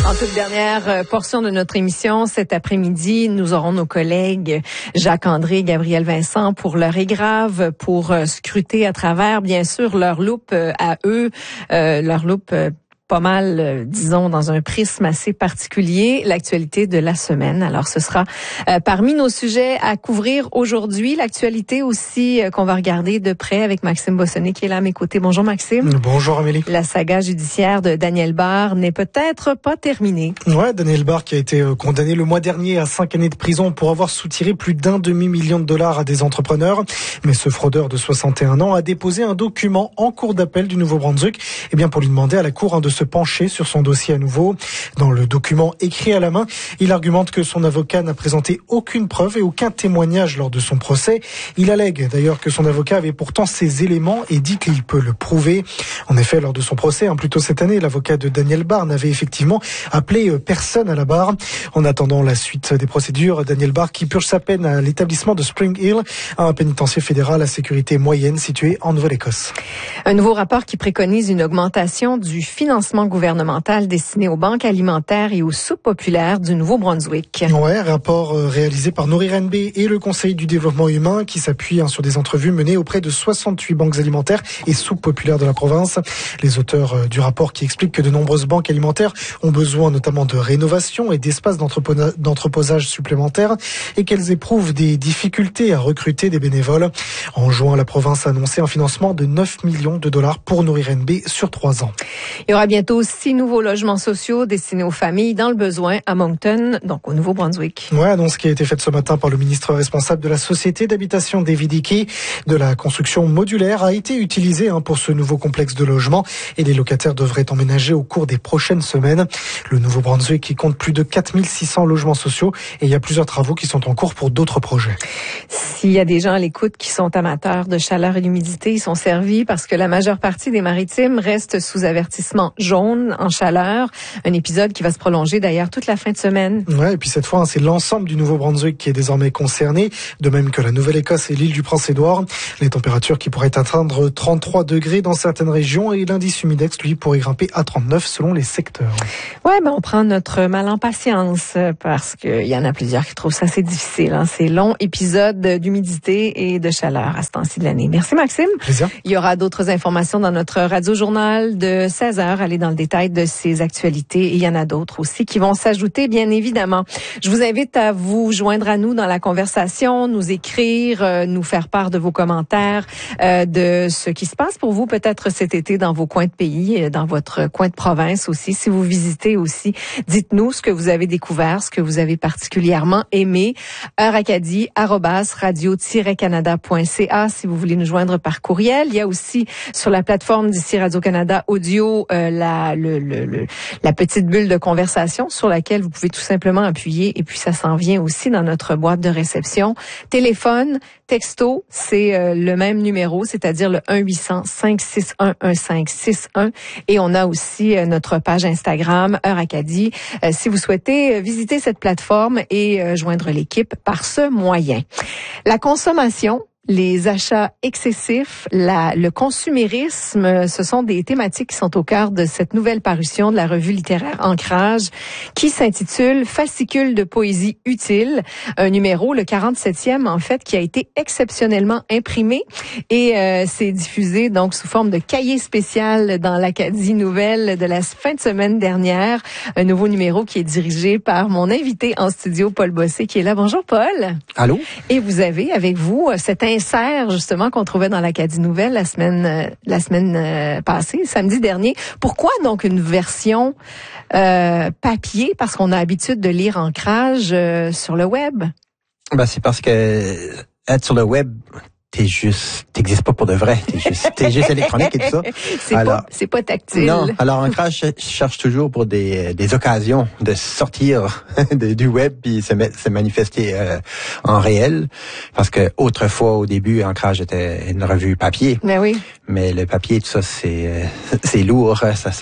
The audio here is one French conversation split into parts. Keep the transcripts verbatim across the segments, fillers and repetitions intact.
En toute dernière portion de notre émission, cet après-midi, nous aurons nos collègues Jacques-André et Gabriel Vincent pour l'heure est grave, pour scruter à travers, bien sûr, leur loupe à eux, euh, leur loupe euh, pas mal, euh, disons, dans un prisme assez particulier, l'actualité de la semaine. Alors, ce sera euh, parmi nos sujets à couvrir aujourd'hui. L'actualité aussi euh, qu'on va regarder de près avec Maxime Bossonnet qui est là à mes côtés. Bonjour Maxime. Bonjour Amélie. La saga judiciaire de Daniel Barre n'est peut-être pas terminée. Ouais, Daniel Barre qui a été condamné le mois dernier à cinq années de prison pour avoir soutiré plus d'un demi-million de dollars à des entrepreneurs. Mais ce fraudeur de soixante et un ans a déposé un document en cour d'appel du Nouveau-Brunswick, eh bien pour lui demander à la cour hein, de se pencher sur son dossier à nouveau. Dans le document écrit à la main, il argumente que son avocat n'a présenté aucune preuve et aucun témoignage lors de son procès. Il allègue d'ailleurs que son avocat avait pourtant ces éléments et dit qu'il peut le prouver. En effet, lors de son procès, hein, plus tôt cette année, l'avocat de Daniel Barre n'avait effectivement appelé personne à la barre. En attendant la suite des procédures, Daniel Barre qui purge sa peine à l'établissement de Spring Hill, un pénitencier fédéral à sécurité moyenne situé en Nouvelle-Écosse. Un nouveau rapport qui préconise une augmentation du financement gouvernemental destiné aux banques alimentaires et aux soupes populaires du Nouveau-Brunswick. Ouais, rapport réalisé par Norirenbe et le Conseil du développement humain qui s'appuie hein, sur des entrevues menées auprès de soixante-huit banques alimentaires et soupes populaires de la province. Les auteurs du rapport qui expliquent que de nombreuses banques alimentaires ont besoin notamment de rénovation et d'espaces d'entreposage supplémentaires et qu'elles éprouvent des difficultés à recruter des bénévoles. En juin, la province a annoncé un financement de neuf millions de dollars pour Norirenbe sur trois ans. Il y aura bientôt six nouveaux logements sociaux destinés aux familles dans le besoin à Moncton, donc au Nouveau-Brunswick. Ouais, annonce qui a été faite ce matin par le ministre responsable de la Société d'habitation David Hickey. De la construction modulaire a été utilisée hein, pour ce nouveau complexe de logement et les locataires devraient emménager au cours des prochaines semaines. Le Nouveau-Brunswick qui compte plus de quatre mille six cents logements sociaux et il y a plusieurs travaux qui sont en cours pour d'autres projets. S'il y a des gens à l'écoute qui sont amateurs de chaleur et d'humidité, ils sont servis parce que la majeure partie des maritimes reste sous avertissement jaune en chaleur. Un épisode qui va se prolonger d'ailleurs toute la fin de semaine. Ouais, et puis cette fois, hein, c'est l'ensemble du Nouveau-Brunswick qui est désormais concerné, de même que la Nouvelle-Écosse et l'île du Prince-Édouard. Les températures qui pourraient atteindre trente-trois degrés dans certaines régions et l'indice humidex, lui, pourrait grimper à trente-neuf selon les secteurs. Ouais, ben on prend notre mal en patience parce qu'il y en a plusieurs qui trouvent ça assez difficile. Hein. Ces longs épisodes d'humidité et de chaleur à ce temps-ci de l'année. Merci Maxime. Plaisir. Il y aura d'autres informations dans notre radio-journal de seize heures. Allez dans le détail de ces actualités. Et il y en a d'autres aussi qui vont s'ajouter, bien évidemment. Je vous invite à vous joindre à nous dans la conversation, nous écrire, euh, nous faire part de vos commentaires, euh, de ce qui se passe pour vous peut-être cet été dans vos coins de pays, dans votre coin de province aussi. Si vous visitez aussi, dites-nous ce que vous avez découvert, ce que vous avez particulièrement aimé. heure acadie arobase radio tiret canada point c a si vous voulez nous joindre par courriel. Il y a aussi sur la plateforme d'ici Radio-Canada Audio euh, la, le, le, le, la petite bulle de conversation sur laquelle vous pouvez tout simplement appuyer et puis ça s'en vient aussi dans notre boîte de réception. Téléphone, texto, c'est euh, le même numéro, c'est-à-dire le un huit cents cinq six un un cinq six un et on a aussi euh, notre page Instagram Heure Acadie euh, si vous souhaitez visiter cette plateforme et euh, joindre l'équipe par ce moyen. La consommation, les achats excessifs, la, le consumérisme, ce sont des thématiques qui sont au cœur de cette nouvelle parution de la revue littéraire Ancrage qui s'intitule Fascicule de poésie utile, un numéro, le quarante-septième en fait, qui a été exceptionnellement imprimé et euh, c'est diffusé donc sous forme de cahier spécial dans l'Acadie Nouvelle de la fin de semaine dernière. Un nouveau numéro qui est dirigé par mon invité en studio, Paul Bossé, qui est là. Bonjour Paul. Allô. Et vous avez avec vous cette insert justement qu'on trouvait dans l'Acadie Nouvelle la semaine euh, la semaine euh, passée, samedi dernier. Pourquoi donc une version euh, papier? Parce qu'on a l'habitude de lire Ancrage euh, sur le web. Ben c'est parce que être sur le web, t'es juste, t'existes pas pour de vrai. T'es juste, t'es juste électronique et tout ça. C'est alors, pas, c'est pas tactile. Non. Alors, Ancrage cherche toujours pour des, des occasions de sortir de, du web puis se, se manifester euh, en réel. Parce que autrefois, au début, Ancrage était une revue papier. Mais oui. Mais le papier, tout ça, c'est, c'est lourd. Ça, ça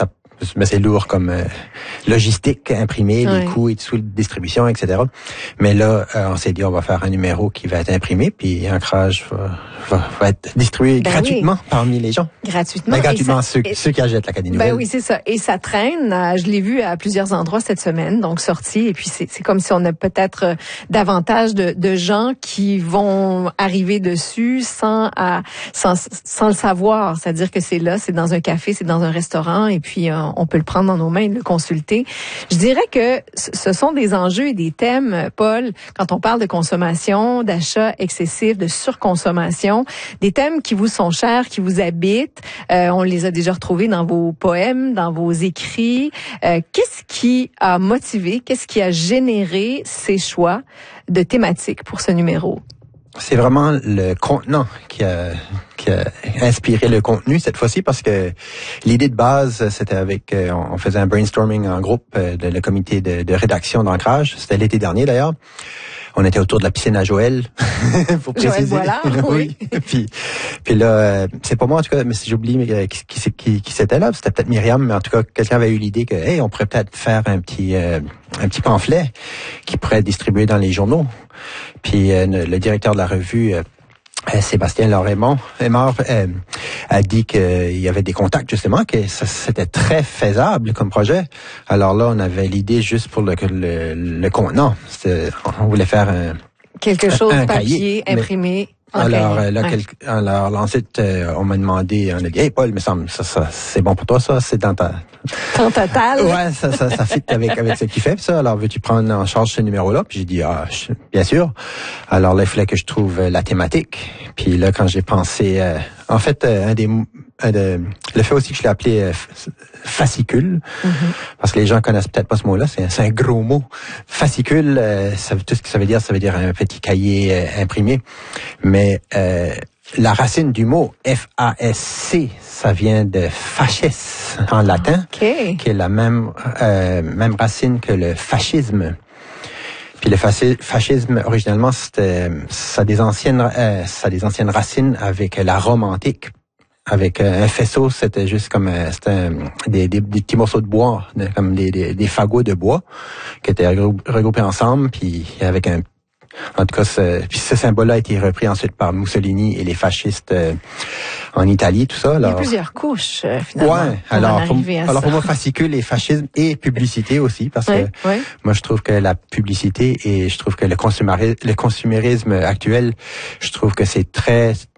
mais c'est lourd comme euh, logistique, imprimé, oui. les coûts et tout, distribution, et cetera. Mais là, euh, on s'est dit, on va faire un numéro qui va être imprimé, puis Ancrage va, va, va être distribué ben gratuitement oui. parmi les gens. Gratuitement. Ben, gratuitement, ça, ceux, et, ceux qui achètent l'Acadie Nouvelle. Ben oui, c'est ça. Et ça traîne. Euh, je l'ai vu à plusieurs endroits cette semaine, donc sorti. Et puis, c'est, c'est comme si on a peut-être euh, davantage de, de gens qui vont arriver dessus sans, à, sans, sans le savoir. C'est-à-dire que c'est là, c'est dans un café, c'est dans un restaurant, et puis euh, on peut le prendre dans nos mains et le consulter. Je dirais que ce sont des enjeux et des thèmes, Paul, quand on parle de consommation, d'achat excessif, de surconsommation, des thèmes qui vous sont chers, qui vous habitent. Euh, on les a déjà retrouvés dans vos poèmes, dans vos écrits. Euh, qu'est-ce qui a motivé, qu'est-ce qui a généré ces choix de thématiques pour ce numéro? C'est vraiment le contenant qui a, qui a inspiré le contenu cette fois-ci, parce que l'idée de base, c'était avec, on faisait un brainstorming en groupe de le comité de, de rédaction d'Ancrage. C'était l'été dernier d'ailleurs. On était autour de la piscine à Joël, pour préciser. Joël, voilà, oui. oui. puis, puis là, c'est pas moi en tout cas, mais j'oublie mais qui, qui, qui, qui c'était là. C'était peut-être Myriam, mais en tout cas, quelqu'un avait eu l'idée que, hey, on pourrait peut-être faire un petit, euh, un petit pamphlet qui pourrait être distribué dans les journaux. Puis euh, le directeur de la revue, euh, Sébastien Laurent Aymard, euh, a dit qu'il y avait des contacts justement, que ça, c'était très faisable comme projet. Alors là, on avait l'idée juste pour le, le, le contenant. C'était, on voulait faire un quelque chose un, un papier, cahier, imprimé. Alors okay. là, ouais. quel, alors ensuite, euh, on m'a demandé, on a dit, hey Paul, mais ça, ça, ça, c'est bon pour toi, ça, c'est dans ta... Ton total. Ouais, ça, ça, ça fit avec, avec ce que tu fais, ça. Alors, veux-tu prendre en charge ce numéro-là? Puis j'ai dit, ah, je, bien sûr. Alors là, il fallait que je trouve la thématique. Puis là, quand j'ai pensé, euh, en fait, euh, un des, un de, le fait aussi que je l'ai appelé euh, fascicule, mm-hmm. parce que les gens connaissent peut-être pas ce mot-là, c'est, c'est un gros mot. Fascicule, euh, ça, tout ce que ça veut dire, ça veut dire un petit cahier euh, imprimé. Mais euh, la racine du mot F A S C, ça vient de fasces en latin, okay. qui est la même euh, même racine que le fascisme. Puis le fascisme, originalement, c'était, ça a des anciennes, euh, ça a des anciennes racines avec la Rome antique. Avec euh, un faisceau, c'était juste comme euh, c'était euh, des, des, des petits morceaux de bois, de, comme des, des, des fagots de bois qui étaient regroupés ensemble, puis avec un En tout cas, ce, puis ce symbole-là a été repris ensuite par Mussolini et les fascistes euh, en Italie, tout ça. Alors, il y a plusieurs couches, euh, finalement. Ouais. Alors, pour, alors ça. pour moi, fascicule et fascisme et publicité aussi, parce oui, que oui. moi, je trouve que la publicité et je trouve que le consumérisme, le consumérisme actuel, je trouve que c'est très